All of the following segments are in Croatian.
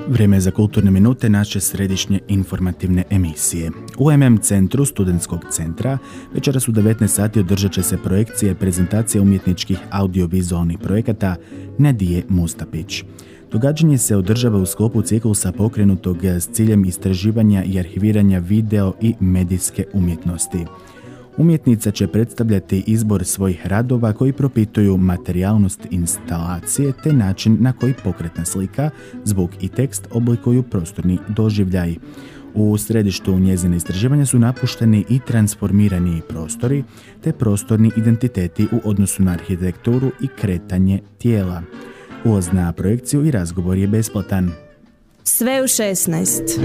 Vrijeme je za kulturne minute naše središnje informativne emisije. U MM centru Studentskog centra večeras u 19 sati održat će se projekcija i prezentacija umjetničkih audiovizualnih projekata Nadije Mustapić. Događanje se održava u sklopu ciklusa pokrenutog s ciljem istraživanja i arhiviranja video i medijske umjetnosti. Umjetnica će predstavljati izbor svojih radova koji propituju materijalnost instalacije te način na koji pokretna slika, zvuk i tekst oblikuju prostorni doživljaj. U središtu njezine istraživanja su napušteni i transformirani prostori te prostorni identiteti u odnosu na arhitekturu i kretanje tijela. Ulaz na projekciju i razgovor je besplatan. Sve u 16.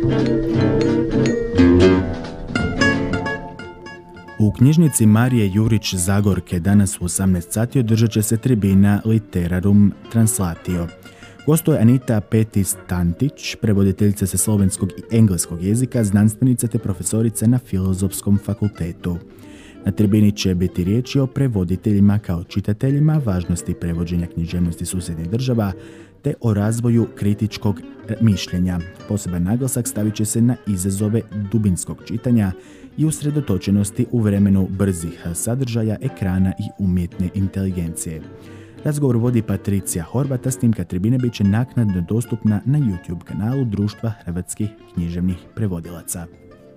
U knjižnici Marije Jurić Zagorke danas u 18 sati održat će se tribina Literarum Translatio. Gostuje Anita Petis-Tantić, prevoditeljica sa slovenskog i engleskog jezika, znanstvenica te profesorica na Filozofskom fakultetu. Na tribini će biti riječi o prevoditeljima kao čitateljima, važnosti prevođenja književnosti susjednih država, te o razvoju kritičkog mišljenja. Poseban naglasak stavit će se na izazove dubinskog čitanja i usredotočenosti u vremenu brzih sadržaja, ekrana i umjetne inteligencije. Razgovor vodi Patricija Horvata, snimka tribine bit će naknadno dostupna na YouTube kanalu Društva hrvatskih književnih prevodilaca.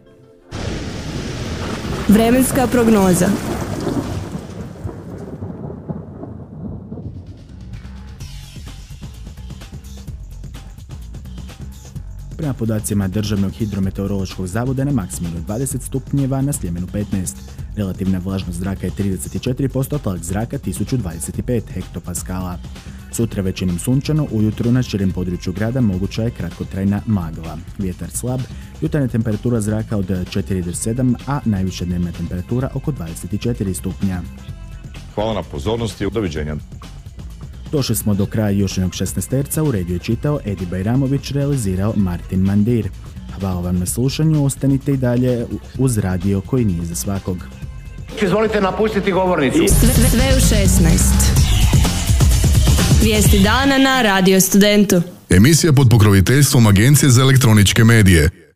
Vremenska prognoza. Prema podacima Državnog hidrometeorološkog zavoda na maksimumu 20 stupnjeva, na Sljemenu 15. Relativna vlažnost zraka je 34%, tlak zraka 1025 hektopaskala. Sutra većinom sunčano, ujutro na širem području grada moguća je kratkotrajna magla. Vjetar slab, jutarnja temperatura zraka od 4 do 7, a najviša dnevna temperatura oko 24 stupnja. Hvala na pozornosti, doviđenja. Došli smo do kraja još jednog 16terca, u redu je čitao Edi Bajramović, realizirao Martin Mandir. Hvala vam na slušanju, ostanite i dalje uz radio koji nije za svakog. Izvolite napustiti govornicu. Sve u 16. Vijesti dana na Radio Studentu. Emisija pod pokroviteljstvom Agencije za elektroničke medije.